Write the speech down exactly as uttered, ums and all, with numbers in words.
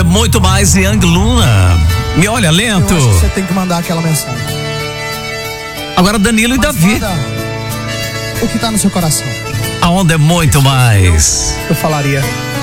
muito mais Young Luna. Me olha lento. Eu acho que você tem que mandar aquela mensagem. Agora Danilo Mas e Davi. manda o que tá no seu coração. A onda é muito mais. Eu falaria.